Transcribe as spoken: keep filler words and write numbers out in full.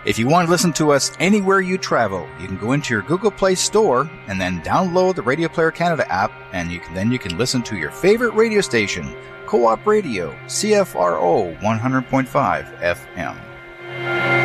If you want to listen to us anywhere you travel, you can go into your Google Play Store and then download the Radio Player Canada app, and you can, then you can listen to your favorite radio station, Co-op Radio, C F R O one hundred point five F M.